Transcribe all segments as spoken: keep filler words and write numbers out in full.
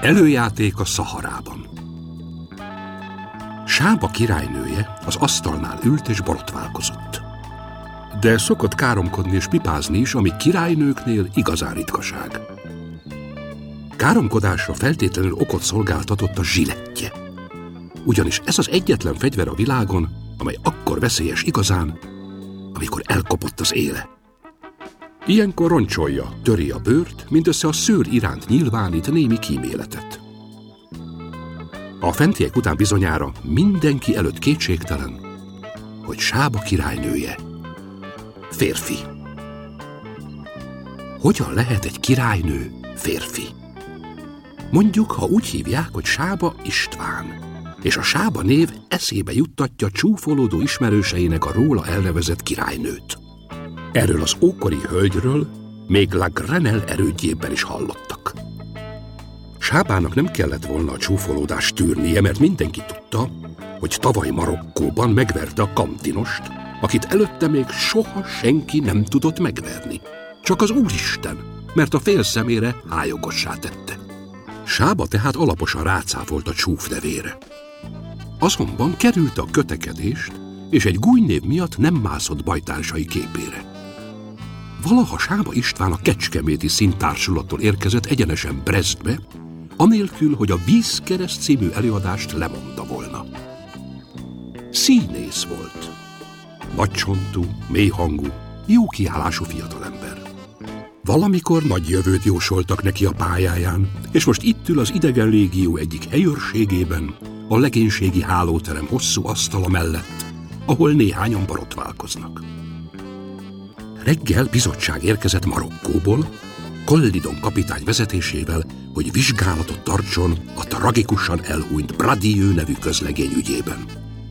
Előjáték a Szaharában. Sába királynője az asztalnál ült és borotválkozott. De szokott káromkodni és pipázni is, ami királynőknél igazán ritkaság. Káromkodásra feltétlenül okot szolgáltatott a zsilettje. Ugyanis ez az egyetlen fegyver a világon, amely akkor veszélyes igazán, amikor elkopott az éle. Ilyenkor roncsolja, töri a bőrt, mindössze a szőr iránt nyilvánít némi kíméletet. A fentiek után bizonyára mindenki előtt kétségtelen, hogy Sába királynője férfi. Hogyan lehet egy királynő férfi? Mondjuk, ha úgy hívják, hogy Sába István, és a Sába név eszébe juttatja csúfolódó ismerőseinek a róla elnevezett királynőt. Erről az ókori hölgyről még La Grenelle erődjében is hallottak. Sábának nem kellett volna a csúfolódást tűrnie, mert mindenki tudta, hogy tavaly Marokkóban megverte a Kamtinost, akit előtte még soha senki nem tudott megverni. Csak az Úristen, mert a fél szemére hájogossá tette. Sába tehát alaposan rácáfolt a csúf nevére. Azonban került a kötekedést, és egy gújnév miatt nem mászott bajtársai képére. Valaha Sába István a Kecskeméti Színtársullattól érkezett egyenesen Brestbe, anélkül, hogy a Vízkereszt című előadást lemondta volna. Színész volt. Nagycsontú, mélyhangú, jó kiállású fiatalember. Valamikor nagy jövőt jósoltak neki a pályáján, és most itt ül az idegen légió egyik helyőrségében, a legénységi hálóterem hosszú asztala mellett, ahol néhányan borotválkoznak. Reggel bizottság érkezett Marokkóból, Kollidon kapitány vezetésével, hogy vizsgálatot tartson a tragikusan elhunyt Bradieu nevű közlegény ügyében.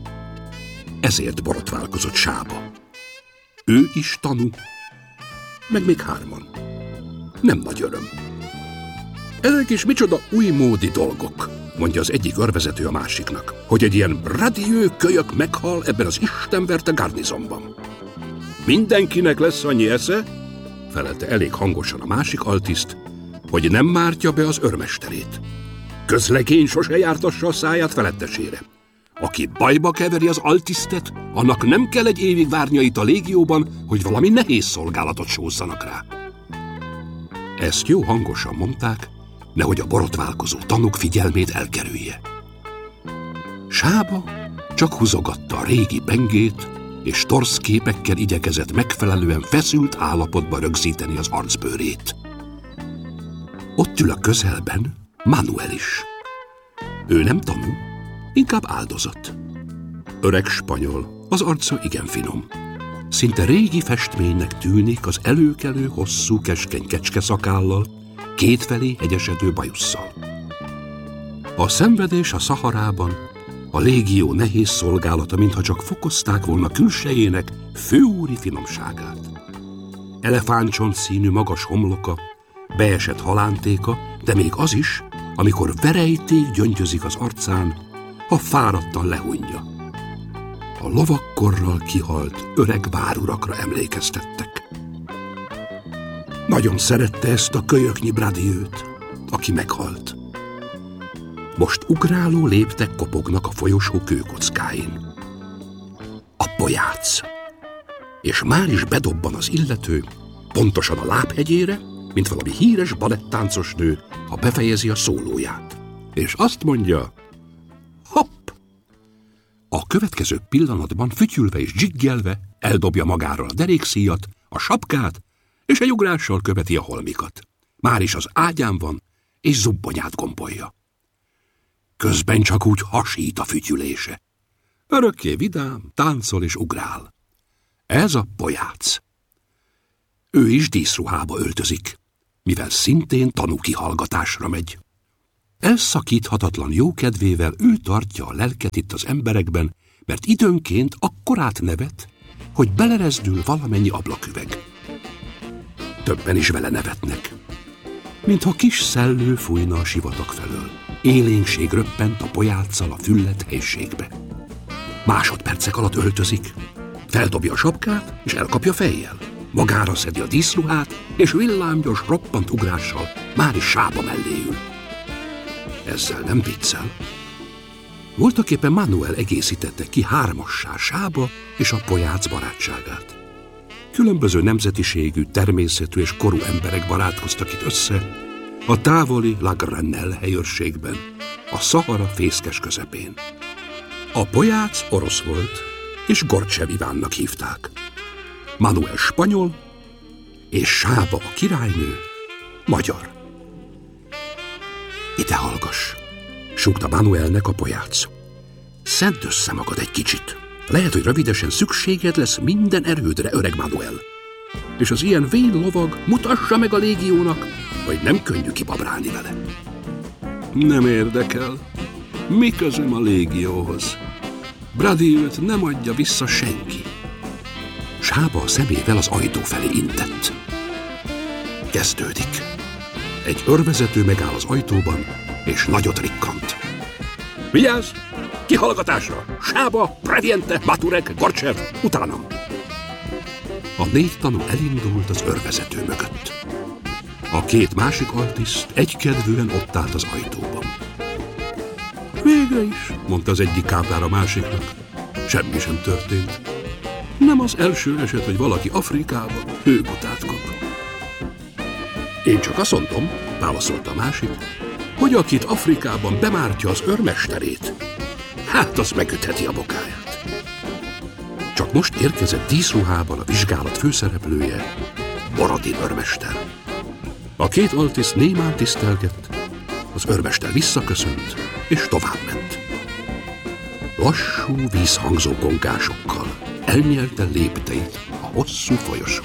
Ezért borotválkozott Sába. Ő is tanú, meg még hárman. Nem nagy öröm. Ezek is micsoda újmódi dolgok, mondja az egyik őrvezető a másiknak, hogy egy ilyen Bradieu kölyök meghal ebben az istenverte garnizonban. Mindenkinek lesz annyi esze, felelte elég hangosan a másik altiszt, hogy nem mártja be az őrmesterét. Közlegény sose jártassa a száját felettesére. Aki bajba keveri az altisztet, annak nem kell egy évig várnia itt a légióban, hogy valami nehéz szolgálatot sózzanak rá. Ezt jó hangosan mondták, nehogy a borotválkozó tanúk figyelmét elkerülje. Sába csak húzogatta a régi pengét, és torz képekkel igyekezett megfelelően feszült állapotba rögzíteni az arcbőrét. Ott ül a közelben Manuel is. Ő nem tanú, inkább áldozat. Öreg spanyol, az arca igen finom. Szinte régi festménynek tűnik az előkelő, hosszú, keskeny kecskeszakállal, kétfelé hegyesedő bajusszal. A szenvedés a Szaharában, a légió nehéz szolgálata, mintha csak fokozták volna külsejének főúri finomságát. Elefántcsont színű magas homloka, beesett halántéka, de még az is, amikor verejték gyöngyözik az arcán, ha fáradtan lehunja. A lovakkorral kihalt öreg várurakra emlékeztettek. Nagyon szerette ezt a kölyöknyi Bradieu-t, aki meghalt. Most ugráló léptek kopognak a folyosó kőkockáin. A pojác. És már is bedobban az illető, pontosan a lábhegyére, mint valami híres balettáncos nő, ha befejezi a szólóját. És azt mondja, hopp! A következő pillanatban fütyülve és dzsiggelve eldobja magáról a derékszíjat, a sapkát, és egy ugrással követi a holmikat. Már is az ágyán van, és zubbonyát gombolja. Közben csak úgy hasít a fütyülése. Örökké vidám, táncol és ugrál. Ez a pojác. Ő is díszruhába öltözik, mivel szintén tanúkihallgatásra megy. Elszakíthatatlan jókedvével ő tartja a lelket itt az emberekben, mert időnként akkorát nevet, hogy belerezdül valamennyi ablaküveg. Többen is vele nevetnek, mintha kis szellő fújna a sivatag felől. Élénkség röppent a pojáccal a füllet helységbe. Másodpercek alatt öltözik, feldobja a sapkát, és elkapja fejjel. Magára szedi a díszruhát, és villámgyors roppant ugrással már is Sába mellé ül. ezzel nem viccel. Voltaképpen Manuel egészítette ki hármassá Sába és a Pojácz barátságát. Különböző nemzetiségű, természetű és korú emberek barátkoztak itt össze, a távoli La Grenelle helyőrségben, a Szahara fészkes közepén. A Pojácz orosz volt, és Gorcsev Ivánnak hívták. Manuel spanyol, és Sába a királynő magyar. Ide hallgass, súgta Manuelnek a Pojácz. Szedd össze magad egy kicsit. Lehet, hogy rövidesen szükséged lesz minden erődre, öreg Manuel. És az ilyen vén lovag mutassa meg a légiónak, hogy nem könnyű kibabrálni vele. Nem érdekel. Mi közöm a légióhoz? Bradiőt nem adja vissza senki. Sába a szemével az ajtó felé intett. Kezdődik. Egy őrvezető megáll az ajtóban, és nagyot rikkant. Vigyázz! Kihallgatásra! Sába, Previente, Maturek, Gorcsev, utánam! A négy tanú elindult az őrvezető mögött. A két másik altiszt egykedvűen ott állt az ajtóban. Végre is, mondta az egyik káplár a másiknak. Semmi sem történt. Nem az első eset, hogy valaki Afrikában hőgutát kap. Én csak azt mondom, válaszolta a másik, hogy akit Afrikában bemártja az őrmesterét, hát az megütheti a bokáját. Csak most érkezett díszruhában a vizsgálat főszereplője, Borodin őrmester. A két altiszt némán tisztelgett, az őrmester visszaköszönt, és továbbment. Lassú, vízhangzó kongásokkal elnyelte lépteit a hosszú folyosó.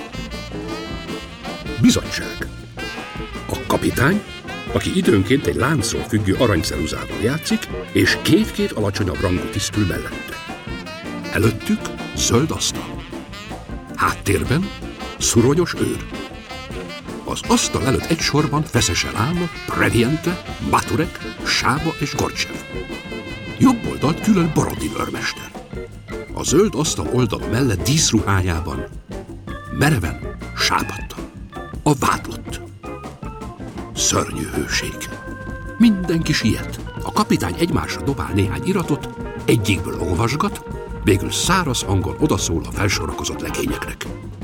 Bizottság. A kapitány, aki időnként egy láncról függő aranyceruzával játszik, és két-két alacsonyabb rangú tisztül mellette. Előttük zöld asztal. Háttérben szuronyos őr. Az asztal előtt egy sorban feszesen állnak Previente, Maturek, Sába és Gorcsev. Jobb oldalt külön Borodin őrmester. A zöld asztal oldala mellett díszruhájában mereven sápadtan. A vádlott. Szörnyű hőség. Mindenki siet. A kapitány egymásra dobál néhány iratot, egyikből olvasgat, végül száraz hangon odaszól a felsorakozott legényeknek.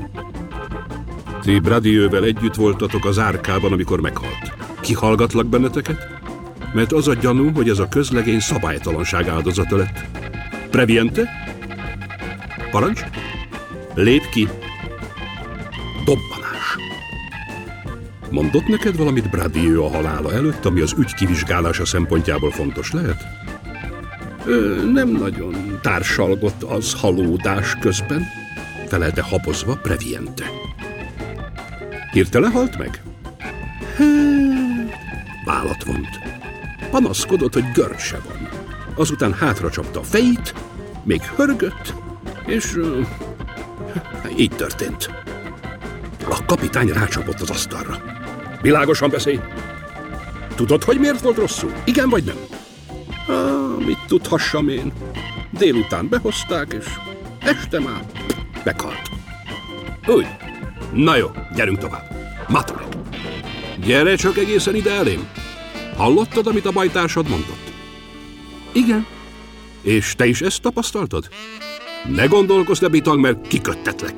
Ti Bradieuvel együtt voltatok az árkában, amikor meghalt. Kihallgatlak benneteket? Mert az a gyanú, hogy ez a közlegény szabálytalanság áldozata lett. Previente? Parancs? Lép ki! Dobbanás! Mondott neked valamit Bradieu a halála előtt, ami az ügy kivizsgálása szempontjából fontos lehet? Ö, nem nagyon társalgott az halódás közben, felelte habozva Previente. Hirtelen halt meg? Vállat vont. Panaszkodott, hogy görcs se van. Azután hátra csapta a fejét, még hörgött, és uh, így történt. A kapitány rácsapott az asztalra. Világosan beszélj! Tudod, hogy miért volt rosszul? Igen vagy nem? Ah, mit tudhassam én? Délután behozták, és este már meghalt. Úgy. Na jó, gyerünk tovább. Maturek. Gyere csak egészen ide elém. Hallottad, amit a bajtársad mondott? Igen. És te is ezt tapasztaltad? Ne gondolkozz, de bitang, mert kiköttetlek.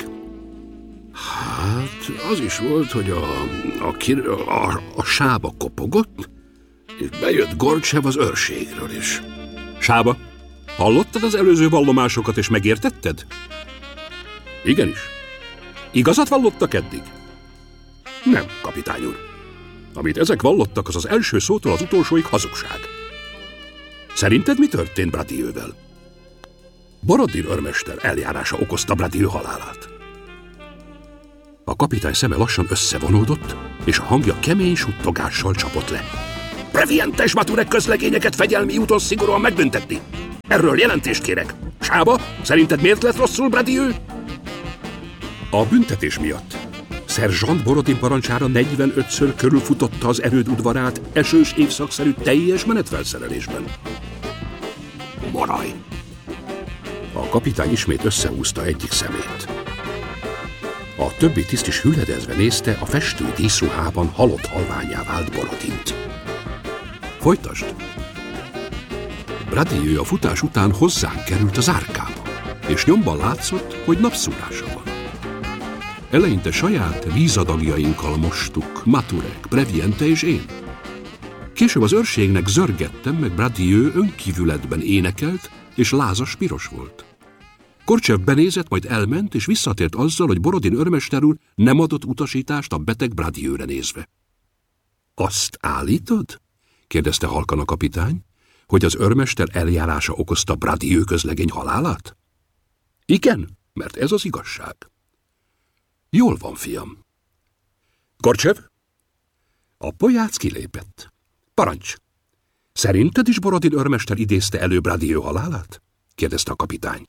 Hát, az is volt, hogy a, a, a, a Sába kopogott, és bejött Gorcsev az őrségről is. Sába, hallottad az előző vallomásokat, és megértetted? Igenis. Igazat vallottak eddig? Nem, kapitány úr. Amit ezek vallottak, az az első szótól az utolsóig hazugság. Szerinted mi történt Bradieuvel? Borodin őrmester eljárása okozta Bradieu halálát. A kapitány szeme lassan összevonódott, és a hangja kemény suttogással csapott le. Previente és Maturek közlegényeket fegyelmi úton szigorúan megbüntetni. Erről jelentést kérek. Sába, szerinted miért lett rosszul Bradieu? A büntetés miatt. Szerzsant Borodin parancsára negyvenötször körülfutotta az erőd udvarát esős évszakszerű teljes menetfelszerelésben. Maraj! A kapitány ismét összehúzta egyik szemét. A többi tiszt is hüledezve nézte a festő díszruhában halott halványá vált Borodint. Folytasd! Bradieu a futás után hozzánk került az árkába, és nyomban látszott, hogy napszúrása van. Eleinte saját vízadagjainkkal mostuk, Maturek, Previente és én. Később az őrségnek zörgettem, meg Bradieu önkívületben énekelt, és lázas piros volt. Korcsev benézett, majd elment, és visszatért azzal, hogy Borodin őrmester úr nem adott utasítást a beteg Bradieure nézve. Azt állítod? Kérdezte halkan a kapitány, hogy az őrmester eljárása okozta Bradieu közlegény halálát? Igen, mert ez az igazság. Jól van, fiam. Korcsev? A polyác kilépett. Parancs! Szerinted is Borodin őrmester idézte elő Bradieu halálát? Kérdezte a kapitány.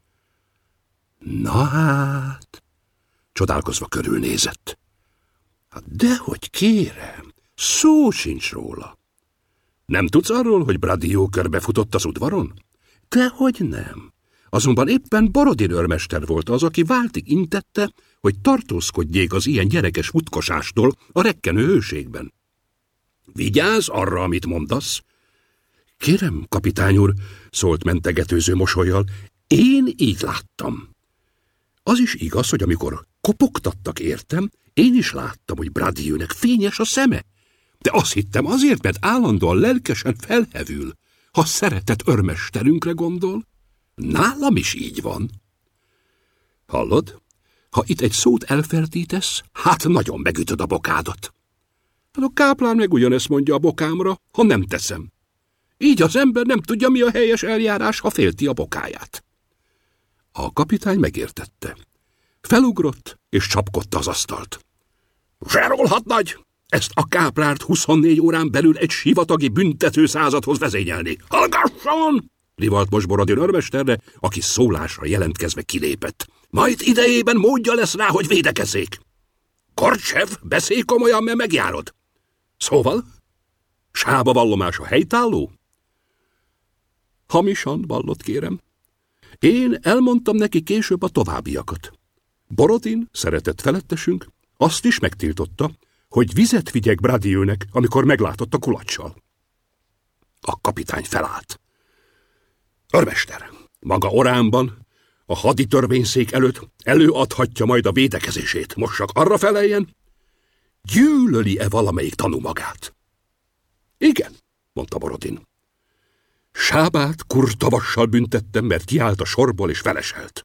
Na hát, csodálkozva körülnézett. Hát dehogy kérem, szó sincs róla. Nem tudsz arról, hogy Bradieu körbefutott az udvaron? Dehogy nem. Azonban éppen Borodin őrmester volt az, aki váltig intette, hogy tartózkodjék az ilyen gyerekes futkosástól a rekkenő hőségben. Vigyázz arra, amit mondasz. Kérem, kapitány úr, szólt mentegetőző mosollyal, én így láttam. Az is igaz, hogy amikor kopogtattak értem, én is láttam, hogy Bradieunek fényes a szeme. De azt hittem azért, mert állandóan lelkesen felhevül, ha szeretett őrmesterünkre gondol. Nálam is így van. Hallod? Ha itt egy szót elfertítesz, hát nagyon megütöd a bokádat. A káplán meg ugyanezt mondja a bokámra, ha nem teszem. Így az ember nem tudja, mi a helyes eljárás, ha félti a bokáját. A kapitány megértette. Felugrott, és csapkodta az asztalt. Zserol hadnagy! Ezt a káplárt huszonnégy órán belül egy sivatagi büntető századhoz vezényelni. Hallgasson! Rivalt most Borodin őrmesterre, aki szólásra jelentkezve kilépett. Majd idejében módja lesz rá, hogy védekezzék. Korcsev, beszélj komolyan, mert megjárod. Szóval? Sába vallomása helytálló? Hamisan vallott, kérem. Én elmondtam neki később a továbbiakat. Borodin, szeretett felettesünk, azt is megtiltotta, hogy vizet vigyek Bradieunek, amikor meglátott a kulacsal. A kapitány felállt. Őrmester, maga oránban, a hadi törvényszék előtt előadhatja majd a védekezését. Most csak arra feleljen, gyűlöli-e valamelyik tanú magát? Igen, mondta Borodin. Sábát kurtavassal büntettem, mert kiállt a sorból és feleselt.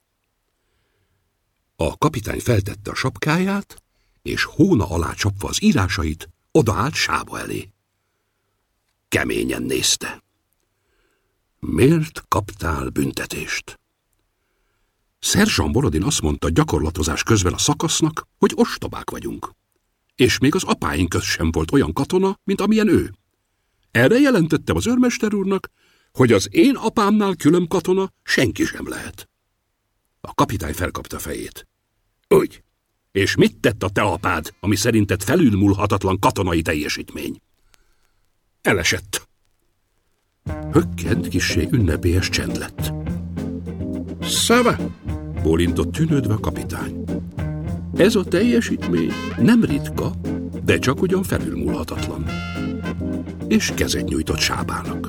A kapitány feltette a sapkáját, és hóna alá csapva az írásait, odaállt Sába elé. Keményen nézte. Miért kaptál büntetést? Szerzsant Borodin azt mondta gyakorlatozás közben a szakasznak, hogy ostobák vagyunk. És még az apáink közt sem volt olyan katona, mint amilyen ő. Erre jelentettem az őrmester úrnak, hogy az én apámnál külön katona senki sem lehet. A kapitány felkapta fejét. Úgy. És mit tett a te apád, ami szerinted felülmúlhatatlan katonai teljesítmény? Elesett. Hökkent, kissé ünnepélyes csend lett. Szava! Bólintott tűnődve a kapitány. Ez a teljesítmény nem ritka, de csak ugyan felülmúlhatatlan. És kezet nyújtott Sábának.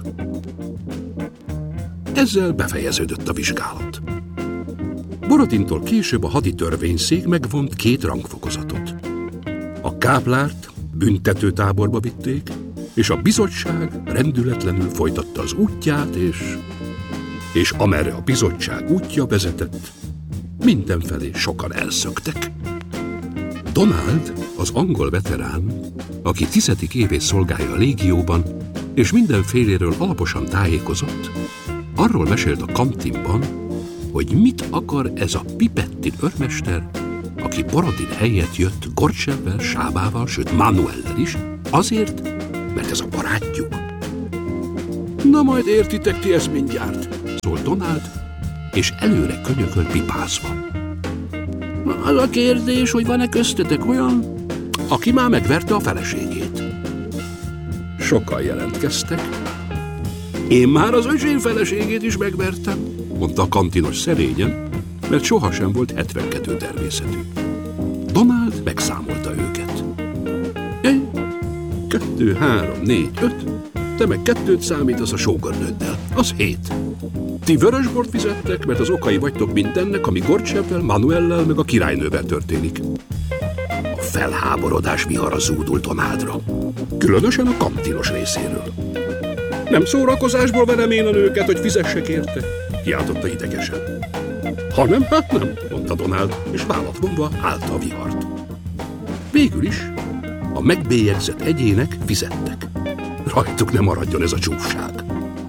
Ezzel befejeződött a vizsgálat. Borodintól később a hadi törvényszék megvont két rangfokozatot. A káplárt büntetőtáborba vitték, és a bizottság rendületlenül folytatta az útját, és... és amerre a bizottság útja vezetett, mindenfelé sokan elszöktek. Donald, az angol veterán, aki tizedik évét szolgálja a légióban, és mindenféléről alaposan tájékozott, arról mesélt a kantinban, hogy mit akar ez a Pipettin őrmester, aki Borodin helyett jött Korcsevvel, Sábával, sőt Manuellel is, azért, mert ez a barátjuk. Na majd értitek ti ezt mindjárt, szólt Donald, és előre könyököl pipázva. Az a kérdés, hogy van-e köztetek olyan, aki már megverte a feleségét? Sokan jelentkeztek. Én már az öcsém feleségét is megvertem, mondta a kantinos szerényen, mert sohasem volt hetvenkettő természetű. Donald megszámolta őket. Egy, kettő, három, négy, öt, te meg kettőt számítasz a sógornőddel. Az hét. Ti vörösbort fizettek, mert az okai vagytok mindennek, ami Gorcsevvel, Manuellel meg a királynővel történik. A felháborodás vihara zúdult Donaldra. Különösen a kantinos részéről. Nem szórakozásból verem én a nőket, hogy fizessek érte? Kiáltotta idegesen. Ha nem, hát nem, mondta Donald, és vállat vonva állta a vihart. Végül is a megbélyegzett egyének fizettek. Rajtuk ne maradjon ez a csúfság.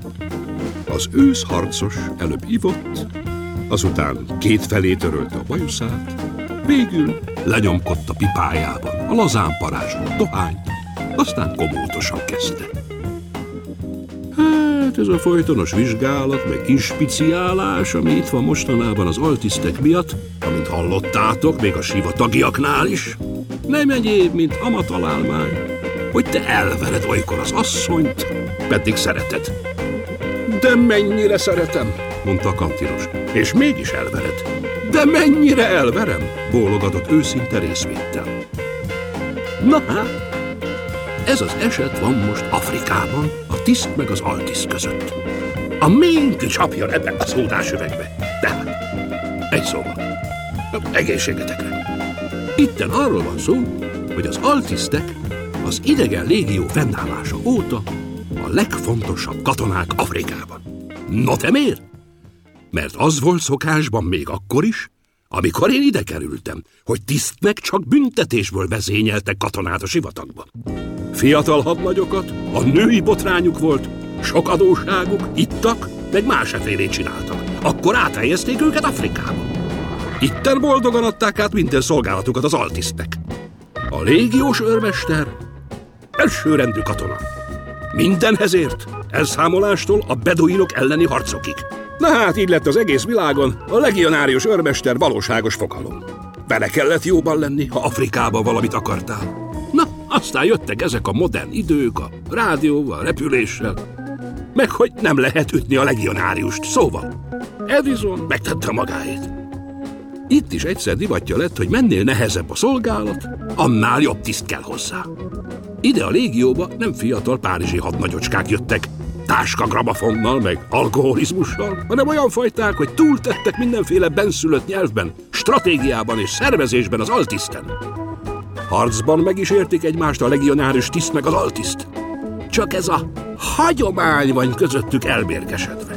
Az ősz harcos előbb ivott, azután kétfelé törölte a bajuszát, végül lenyomkodta pipájában a lazán parázsott dohányt, aztán komótosan kezdte. Hát ez a folytonos vizsgálat, meg inspiciálás, ami itt van mostanában az altisztek miatt, amint hallottátok, még a sivatagiaknál is, nem egyéb, mint amatalálmány, hogy te elvered olykor az asszonyt, pedig szereted. De mennyire szeretem, mondta a kantinos, és mégis elvered. De mennyire elverem, bólogatott őszinte részvéttel. Na hát, ez az eset van most Afrikában, a tiszt meg az altiszt között. A ménk csapjon ebbe a szódásüvegbe. Tehát, egy szóval, egészségetekre. Itten arról van szó, hogy az altisztek az idegen légió fennállása óta a legfontosabb katonák Afrikában. No te miért? Mert az volt szokásban még akkor is, amikor én ide kerültem, hogy tisztnek csak büntetésből vezényeltek katonát a sivatagba. Fiatal hadnagyokat, a női botrányuk volt, sok adósságuk, ittak, meg másfélét csináltak. Akkor áthelyezték őket Afrikába. Itten boldogan adták át minden szolgálatukat az altisztek. A légiós őrmester elsőrendű katona. Mindenhez ért, elszámolástól a beduinok elleni harcokig. Na hát, így lett az egész világon a legionárius őrmester valóságos fogalom. Vele kellett jóban lenni, ha Afrikában valamit akartál. Na, aztán jöttek ezek a modern idők, a rádióval, a repüléssel, meg hogy nem lehet ütni a legionáriust, szóval Edison megtette magáét. Itt is egyszer divatja lett, hogy mennél nehezebb a szolgálat, annál jobb tiszt kell hozzá. Ide a légióba nem fiatal párizsi hadnagyocskák jöttek, táskagramafonnal, meg alkoholizmussal, hanem olyan fajták, hogy túltettek mindenféle benszülött nyelvben, stratégiában és szervezésben az altiszten. Harcban meg is értik egymást a legionárius tiszt meg az altiszt. Csak ez a hagyomány van közöttük elmérgesedve.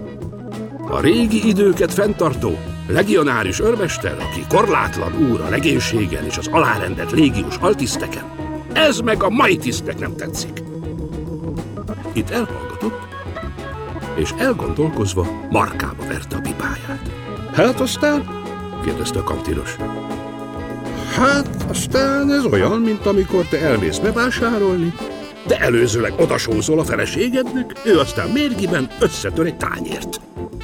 A régi időket fenntartó legionárius őrmester, aki korlátlan úr a legénységen és az alárendelt légiós altiszteken, ez meg a mai tisztnek nem tetszik. Itt elhallgatott, és elgondolkozva markába verte a pipáját. Hát aztán? Kérdezte a kantinos. Hát aztán ez olyan, mint amikor te elmész bevásárolni, de előzőleg odasózol a feleségednek, ő aztán mérgiben összetör egy tányért.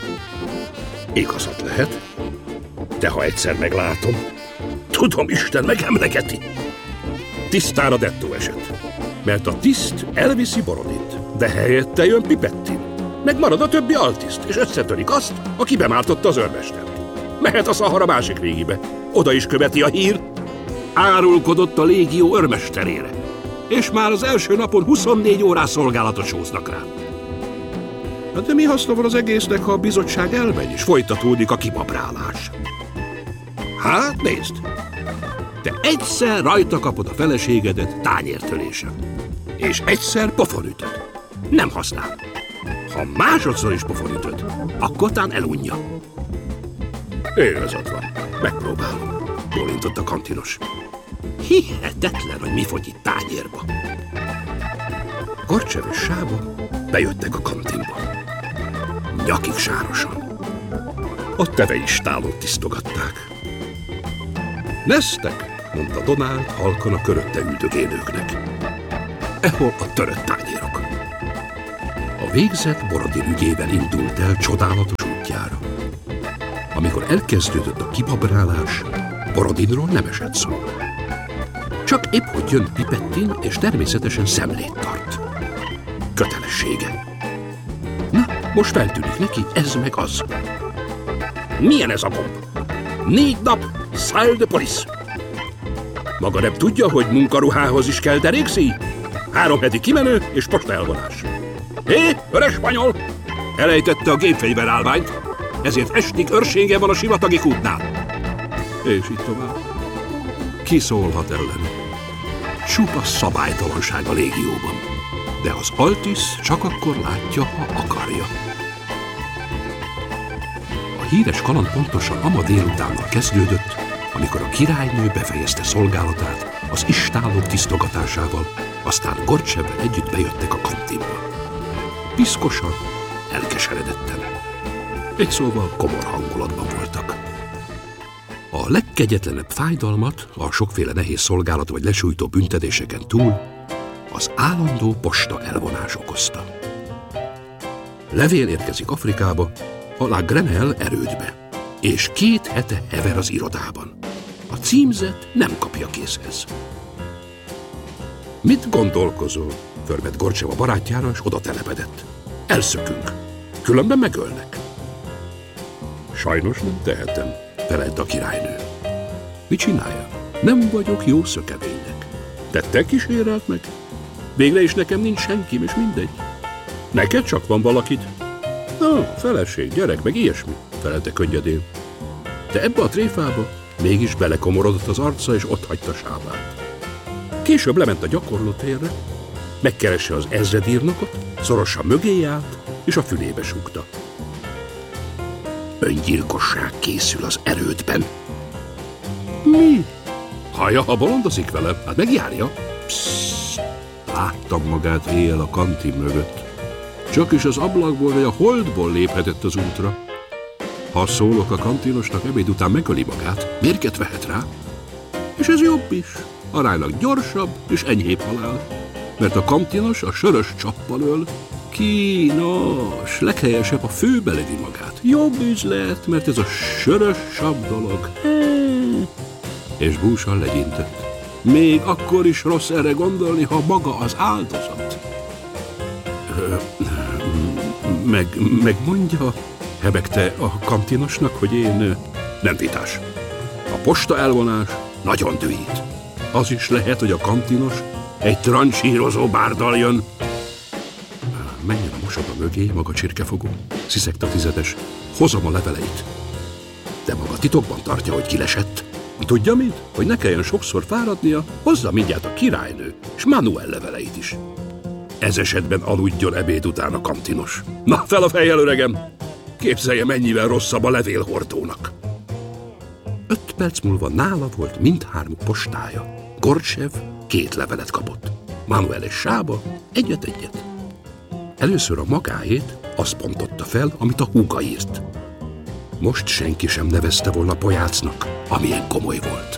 Igazat lehet, de ha egyszer meglátom, tudom, Isten megemlegeti. Tisztára dettó eset, mert a tiszt elviszi Borodit, de helyette jön Pipettin. Megmarad a többi altiszt, és összetörik azt, aki bemártotta az őrmestert. Mehet a Szahara másik régibe, oda is követi a hír. Árulkodott a légió őrmesterére, és már az első napon huszonnégy órás szolgálatot sóznak rá. De mi haszna van az egésznek, ha a bizottság elmegy, és folytatódik a kibabrálás? Hát nézd, te egyszer rajta kapod a feleségedet tányértölésen, és egyszer pofonütöd. Nem használ. Ha másodszor is pofonütöd, akkor tán elunja. Igazad van, megpróbálom, bólintott a kantinos. Hihetetlen, hogy mi fogy itt tányérba. Gorcsev és Sába bejöttek a kantinba. Nyakig sárosan. A teveistálót tisztogatták. Neztek, mondta Donald halkan a körötte üldögélőknek. Ehol a törött tányérok. A végzett Borodin ügyével indult el csodálatos útjára. Amikor elkezdődött a kibabrálás, Borodinról nem esett szó. Csak épp hogy jön Pipettin, és természetesen szemlét tart. Kötelessége. Na, most feltűnik neki ez meg az. Milyen ez a gomb? Négy nap, salle de police. Maga nem tudja, hogy munkaruhához is kell derékszíj? Három heti kimenő és posta elvonás. Hé, öreg spanyol! Elejtette a gépfegyverállványt, ezért estig őrsége van a sivatagi kútnál. És így tovább. Ki szólhat ellen? Csupa szabálytalanság a légióban. De az Altis csak akkor látja, ha akarja. A híres kaland pontosan ama délutánnal kezdődött, amikor a királynő befejezte szolgálatát az istálók tisztogatásával, aztán Gorcsevvel együtt bejöttek a kantinba. Piszkosan, elkeseredetten. Egy szóval komor hangulatban voltak. A legkegyetlenebb fájdalmat, a sokféle nehéz szolgálat vagy lesújtó büntetéseken túl az állandó posta elvonás okozta. Levél érkezik Afrikába, a La Grenelle erődbe, és két hete hever az irodában. A címzet nem kapja készhez. Mit gondolkozol? Förmet Gorcsev a barátjára, és oda telepedett. Elszökünk, különben megölnek. Sajnos nem tehetem, felelt a királynő. Mit csinálja? Nem vagyok jó szökevénynek. De te kísérelt meg? Végre is nekem nincs senkim, és mindegy. Neked csak van valakid? Na, feleség, gyerek, meg ilyesmi, felelte könnyedén. De ebbe a tréfába mégis belekomorodott az arca, és otthagyta sábát. Később lement a gyakorlótérre, megkeresse az ezredírnokot, szorosan mögé állt, és a fülébe súgta. Öngyilkosság készül az erődben. Mi? Hallja, ha bolondozik velem, hát megjárja. Pssst, láttam magát éjjel a kantin mögött. Csak is az ablakból vagy a holdból léphetett az útra. Ha szólok a kantinosnak, ebéd után megöli magát, mérget vehet rá. És ez jobb is, aránylag gyorsabb és enyhébb halál. Mert a kantinos a sörös csappal öl. Kínos, leghelyesebb, a főbe lövi magát. Jobb üzlet, mert ez a sörös sabb dolog. És búsan legyintett. Még akkor is rossz erre gondolni, ha maga az áldozat. Meg, megmondja, hebegte a kantinosnak, hogy én... Nem vitás. A posta elvonás nagyon dühít. Az is lehet, hogy a kantinos egy trancsírozó bárdal jön. Menjen a mosoda mögé, maga csirkefogó, sziszegte a tizedes. Hozom a leveleit. De maga titokban tartja, hogy kilesett. Tudja mit? Hogy ne kelljen sokszor fáradnia, hozza mindjárt a királynő, és Manuel leveleit is. Ez esetben aludjon ebéd után a kantinos. Na, fel a fejjel, öregem! Képzelje, mennyivel rosszabb a levélhordónak. Öt perc múlva nála volt mindhármuk postája. Gorcsev két levelet kapott. Manuel és Sába egyet-egyet. Először a magáét azt pontotta fel, amit a húga írt. Most senki sem nevezte volna pojácnak, amilyen komoly volt.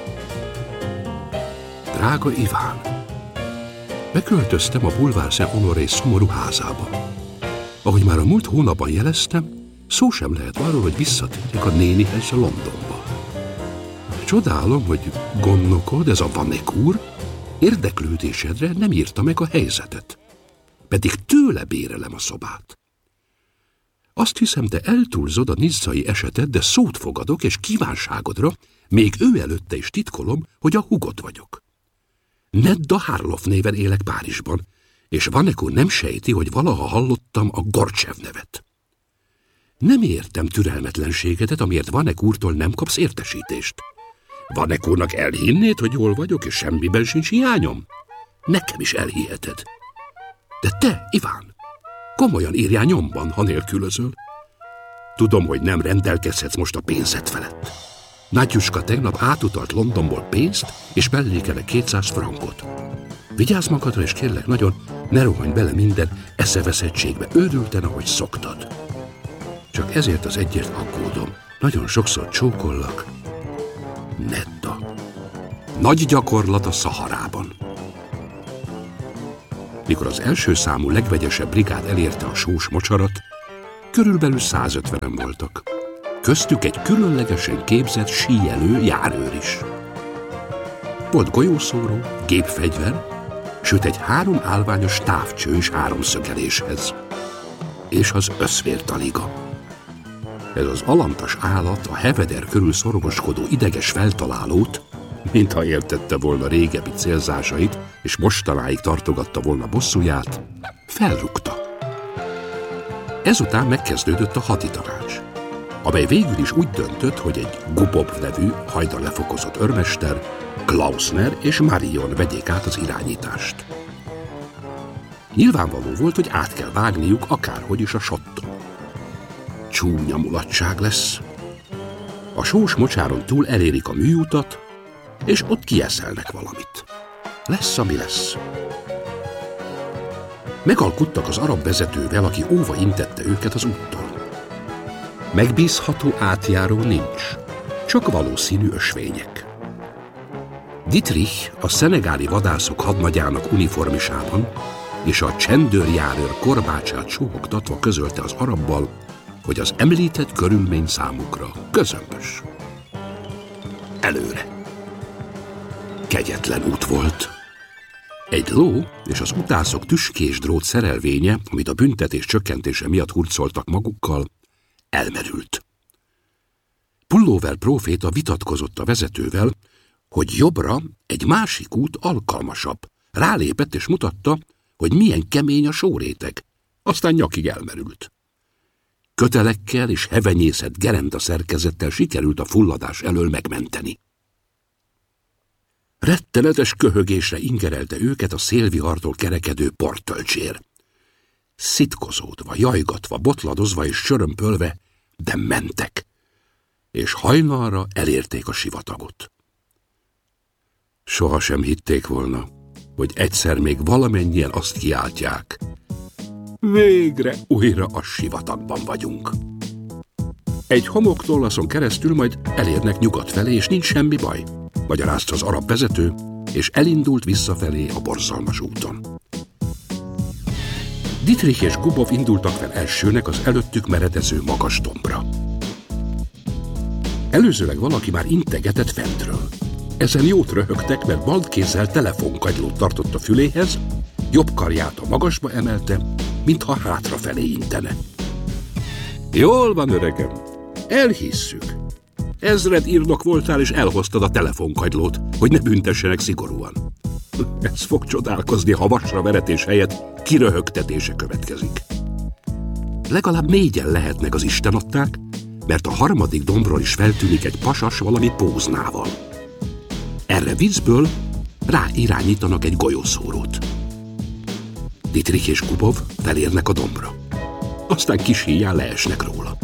Drága Iván, beköltöztem a Boulevard Saint-Honoré szomorú házába. Ahogy már a múlt hónapban jeleztem, szó sem lehet arról, hogy visszatérjek a nénihez Londonba. Csodálom, hogy gondnokod, ez a Vanek úr, érdeklődésedre nem írta meg a helyzetet. Pedig tőle bérelem a szobát. Azt hiszem, te eltúlzod a nizzai esetet, de szót fogadok, és kívánságodra még ő előtte is titkolom, hogy a hugod vagyok. Nedda Harloff néven élek Párizsban, és Vanek úr nem sejti, hogy valaha hallottam a Gorcsev nevet. Nem értem türelmetlenségedet, amiért Vanek úrtól nem kapsz értesítést. Vanek úrnak elhinnéd, hogy jól vagyok, és semmiben sincs hiányom? Nekem is elhiheted. De te, Iván, komolyan írjál nyomban, ha nélkülözöl. Tudom, hogy nem rendelkezhetsz most a pénzed felett. Nagyuska tegnap átutalt Londonból pénzt, és mellékele kétszáz frankot. Vigyázz magadra, és kérlek nagyon, ne rohanj bele minden eszeveszettségbe, őrülten, ahogy szoktad. Csak ezért az egyért aggódom. Nagyon sokszor csókollak. Nedda. Nagy gyakorlat a Szaharában. Mikor az első számú legvegyesebb brigád elérte a sós mocsarat, körülbelül százötvenen voltak. Köztük egy különlegesen képzett síelő járőr is. Volt golyószóró, gépfegyver, sőt egy három állványos távcső is háromszögeléshez. És az összvértaliga. Ez az alantas állat a Heveder körül szorgoskodó ideges feltalálót mintha értette volna régebbi célzásait, és mostanáig tartogatta volna bosszúját, felrúgta. Ezután megkezdődött a haditanács, amely végül is úgy döntött, hogy egy Gubov nevű, hajdan lefokozott őrmester, Klausner és Marion vegyék át az irányítást. Nyilvánvaló volt, hogy át kell vágniuk akárhogy is a sotton. Csúnya mulatság lesz. A sós mocsáron túl elérik a műutat, és ott kieszelnek valamit. Lesz, ami lesz. Megalkudtak az arab vezetővel, aki óva intette őket az úttól. Megbízható átjáró nincs, csak valószínű ösvények. Dietrich a szenegáli vadászok hadnagyának uniformisában és a csendőrjárőr korbácsát suhogtatva közölte az arabbal, hogy az említett körülmény számukra közömbös. Előre. Kegyetlen út volt. Egy ló és az utászok tüskés drót szerelvénye, amit a büntetés csökkentése miatt hurcoltak magukkal, elmerült. Pullover próféta vitatkozott a vezetővel, hogy jobbra egy másik út alkalmasabb. Rálépett és mutatta, hogy milyen kemény a sóréteg, aztán nyakig elmerült. Kötelekkel és hevenyészet gerenda szerkezettel sikerült a fulladás elől megmenteni. Rettenetes köhögésre ingerelte őket a szélvihartól kerekedő porttölcsér. Szitkozódva, jajgatva, botladozva és sörömpölve, de mentek, és hajnalra elérték a sivatagot. Sohasem hitték volna, hogy egyszer még valamennyien azt kiáltják: végre újra a sivatagban vagyunk. Egy homoktollaszon keresztül majd elérnek nyugat felé, és nincs semmi baj, magyarázta az arab vezető, és elindult visszafelé a borzalmas úton. Dietrich és Gubov indultak fel elsőnek az előttük meredező magas dombra. Előzőleg valaki már integetett fentről. Ezen jót röhögtek, mert bal kézzel telefonkagylót tartott a füléhez, jobb karját a magasba emelte, mintha hátrafelé intene. Jól van, öregem, elhisszük. Ezred írnok voltál, és elhoztad a telefonkagylót, hogy ne büntessenek szigorúan. Ez fog csodálkozni, ha vasra veretés helyett kiröhögtetése következik. Legalább négyen lehetnek az istenadták, mert a harmadik dombról is feltűnik egy pasas valami póznával. Erre viccből ráirányítanak egy golyószórót. Dietrich és Gubov felérnek a dombra. Aztán kis híján leesnek róla.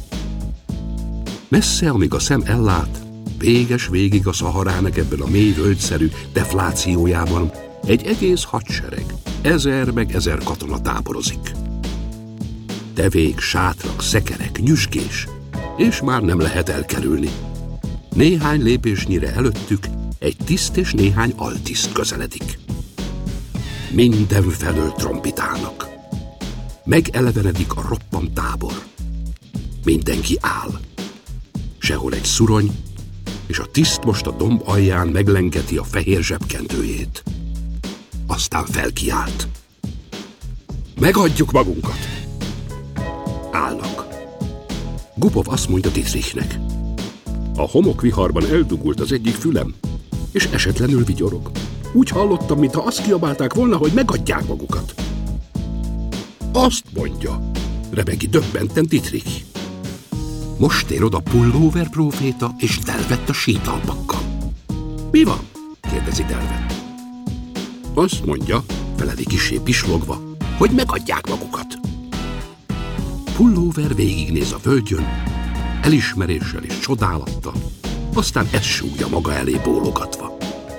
Messze, amíg a szem ellát, véges végig a Szaharának ebben a mély völgyszerű deflációjában egy egész hadsereg, ezer meg ezer katona táborozik. Tevék, sátrak, szekerek, nyüzsgés, és már nem lehet elkerülni. Néhány lépésnyire előttük egy tiszt és néhány altiszt közeledik. Mindenfelől trombitálnak. Megelevenedik a roppant tábor. Mindenki áll. Sehol egy szurony, és a tiszt most a domb alján meglengeti a fehér zsebkendőjét. Aztán felkiált. Megadjuk magunkat! Állnak. Gubov azt mondja Dietrichnek: a homokviharban eldugult az egyik fülem, és esetlenül vigyorog. Úgy hallottam, mintha azt kiabálták volna, hogy megadják magukat. Azt mondja, rebegi döbbenten Dietrich. Most ér oda Pullover próféta, és delvett a sítalpakkal. Mi van? Kérdezi delvett. Azt mondja, feleli kissé pislogva, hogy megadják magukat. Pullover végignéz a völgyön, elismeréssel és csodálattal, aztán ezt súgja maga elé bólogatva.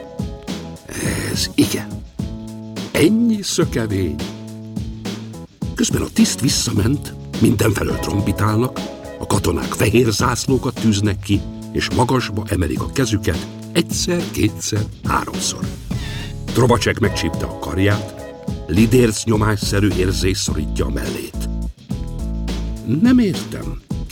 Ez igen. Ennyi szökevény. Közben a tiszt visszament, mindenfelől trombitálnak, a katonák fehér zászlókat tűznek ki, és magasba emelik a kezüket egyszer, kétszer, háromszor. Trovacsek megcsípte a karját, lidérc nyomásszerű érzés szorítja a mellét. Nem értem,